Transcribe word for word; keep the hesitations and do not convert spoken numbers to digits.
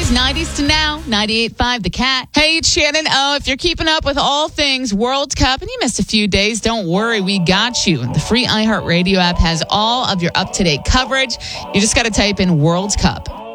It's nineties to now, ninety-eight point five The Cat. Hey, it's Shannon. Oh, if you're keeping up with all things World Cup and you missed a few days, don't worry, we got you. The free iHeartRadio app has all of your up-to-date coverage. You just got to type in World Cup.